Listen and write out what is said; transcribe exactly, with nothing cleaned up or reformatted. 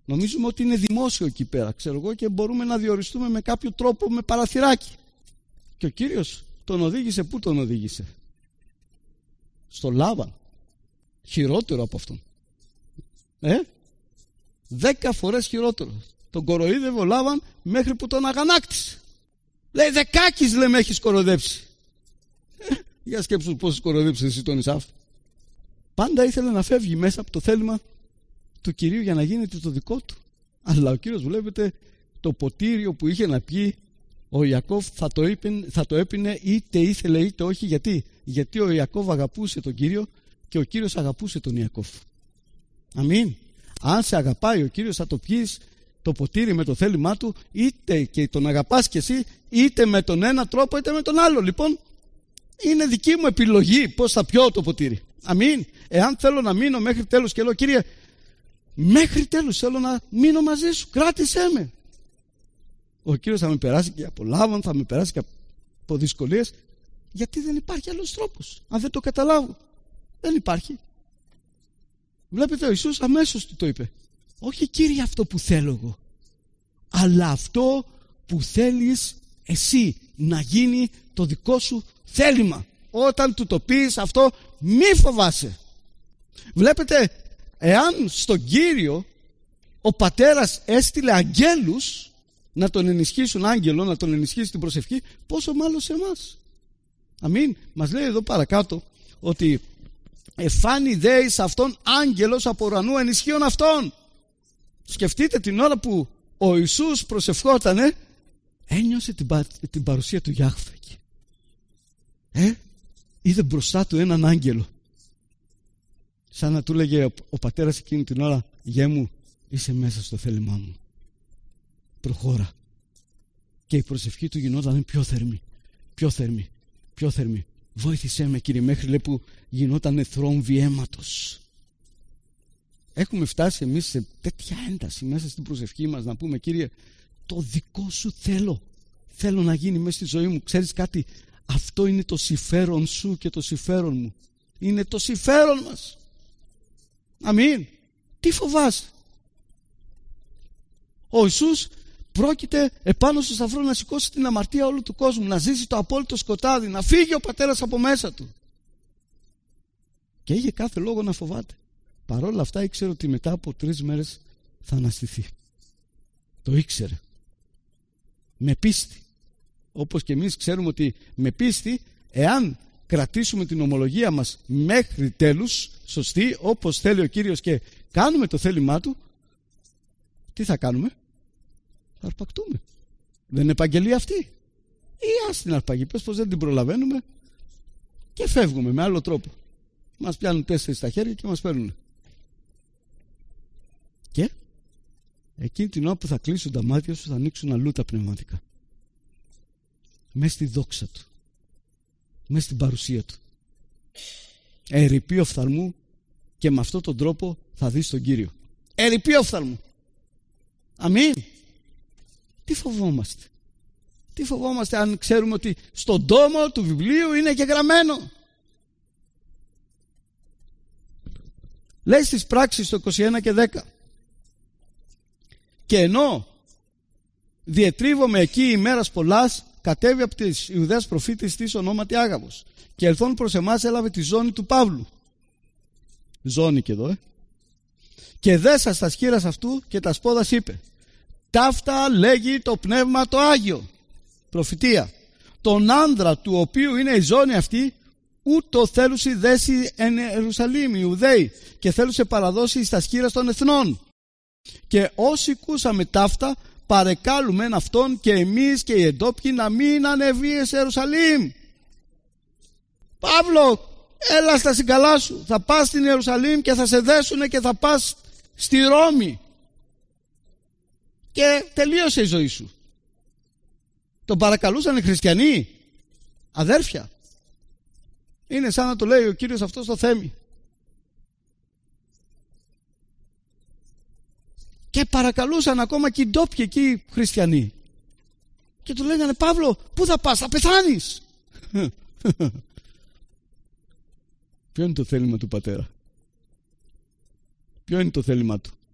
Νομίζουμε ότι είναι δημόσιο εκεί πέρα, ξέρω εγώ, και μπορούμε να διοριστούμε με κάποιο τρόπο, με παραθυράκι. Και ο Κύριος τον οδήγησε, πού τον οδήγησε? Στο Λάβαν. Χειρότερο από αυτόν. Ε? Δέκα φορές χειρότερο. Τον κοροϊδεύε ο Λάβαν μέχρι που τον αγανάκτησε. Λέει, δεκάκις, λέει, με έχεις κοροϊδέψει. Ε, για σκέψου πόσες κοροϊδέψεις εσύ τον Ισάφ. Πάντα ήθελε να φεύγει μέσα από το θέλημα του Κυρίου για να γίνεται το δικό του. Αλλά ο Κύριος, βλέπετε, το ποτήριο που είχε να πιει ο Ιακώβ θα το, έπινε, θα το έπινε είτε ήθελε είτε όχι. Γιατί? Γιατί ο Ιακώβ αγαπούσε τον Κύριο και ο Κύριος αγαπούσε τον Ιακώβ. Αμήν. Αν σε αγαπάει ο Κύριος, θα το πιείς το ποτήρι με το θέλημά του, είτε και τον αγαπάς κι εσύ, είτε με τον ένα τρόπο είτε με τον άλλο. Λοιπόν, είναι δική μου επιλογή πώς θα πιω το ποτήρι. Αμήν. Εάν θέλω να μείνω μέχρι τέλους και λέω, Κύριε, μέχρι τέλους θέλω να μείνω μαζί σου, κράτησέ με, ο Κύριος θα με περάσει και από Λάβαν, θα με περάσει και από δυσκολίες, γιατί δεν υπάρχει άλλος τρόπος. Αν δεν το καταλάβω, δεν υπάρχει. Βλέπετε, ο Ιησούς αμέσως του το είπε, όχι, Κύριε, αυτό που θέλω εγώ, αλλά αυτό που θέλεις εσύ, να γίνει το δικό σου θέλημα. Όταν του το πεις αυτό, μη φοβάσαι. Βλέπετε, εάν στον Κύριο ο Πατέρας έστειλε αγγέλους να τον ενισχύσουν, άγγελο να τον ενισχύσει την προσευχή, πόσο μάλλον σε εμάς. Αμήν. Μας λέει εδώ παρακάτω ότι εφάνει δε εις αυτόν άγγελος από ουρανού ενισχύων αυτόν. Σκεφτείτε την ώρα που ο Ιησούς προσευχότανε, ένιωσε την, πα, την παρουσία του Γιάχβε εκεί. Ε, είδε μπροστά του έναν άγγελο. Σαν να του λέγε ο, ο πατέρας εκείνη την ώρα, γέ μου, είσαι μέσα στο θέλημά μου. Προχώρα. Και η προσευχή του γινόταν πιο θερμή, πιο θερμή, πιο θερμή. Βόηθησέ με, Κύριε, μέχρι λέει που γινόταν θρόμβη αίματος. Έχουμε φτάσει εμείς σε τέτοια ένταση μέσα στην προσευχή μας να πούμε, Κύριε, το δικό σου θέλω. Θέλω να γίνει μέσα στη ζωή μου. Ξέρεις κάτι, αυτό είναι το συμφέρον σου και το συμφέρον μου. Είναι το συμφέρον μας. Αμήν. Τι φοβάσαι? Ο Ιησούς πρόκειται επάνω στο σταυρό να σηκώσει την αμαρτία όλου του κόσμου, να ζήσει το απόλυτο σκοτάδι, να φύγει ο Πατέρας από μέσα του. Και είχε κάθε λόγο να φοβάται. Παρ' όλα αυτά ήξερε ότι μετά από τρεις μέρες θα αναστηθεί. Το ήξερε. Με πίστη. Όπως και εμείς ξέρουμε ότι με πίστη, εάν κρατήσουμε την ομολογία μας μέχρι τέλους, σωστή, όπως θέλει ο Κύριος, και κάνουμε το θέλημά του, τι θα κάνουμε? Θα αρπακτούμε. Δεν είναι επαγγελία αυτή? Ή ας την αρπαγή, πες πως δεν την προλαβαίνουμε και φεύγουμε με άλλο τρόπο. Μας πιάνουν τέσσερις στα χέρια και μας παίρνουν. Και εκείνη την ώρα που θα κλείσουν τα μάτια σου, θα ανοίξουν αλλού τα πνευματικά. Μες στη δόξα του, μες στην παρουσία του. Ερειπεί οφθαλμού, και με αυτόν τον τρόπο θα δεις τον Κύριο. Ερειπεί οφθαλμού. Αμήν. Τι φοβόμαστε? Τι φοβόμαστε αν ξέρουμε ότι στον τόμο του βιβλίου είναι και γραμμένο? Λέει στις πράξεις το είκοσι ένα και δέκα, και ενώ διετρίβομαι εκεί ημέρας πολλάς, κατέβη από τις Ιουδαίας προφήτης της ονόματι Άγαβος, και ελθόν προς εμάς έλαβε τη ζώνη του Παύλου. Ζώνη και εδώ, ε. Και δέσα στα σχήρας αυτού και τα σπόδας είπε, ταύτα λέγει το Πνεύμα το Άγιο. Προφητεία. Τον άνδρα του οποίου είναι η ζώνη αυτή, ούτω θέλουσι δέσει εν Ιερουσαλήμ οι Ιουδαίοι, και θέλουσε παραδώσει στα σχήρας των εθνών. Και όσοι κούσαμε ταύτα, παρεκάλουμε αυτόν και εμείς και οι εντόπιοι να μην ανεβεί σε Ιερουσαλήμ. Παύλο, έλα στα συγκαλά σου. Θα πας στην Ιερουσαλήμ και θα σε δέσουνε και θα πας στη Ρώμη. Και τελείωσε η ζωή σου. Τον παρακαλούσαν οι χριστιανοί, αδέρφια. Είναι σαν να το λέει ο Κύριος αυτό στο Θέμη. Και παρακαλούσαν ακόμα και οι ντόπιοι εκεί χριστιανοί. Και του λέγανε, Παύλο, πού θα πας? Θα πεθάνεις. Ποιο είναι το θέλημα του Πατέρα? Ποιο είναι το θέλημα του?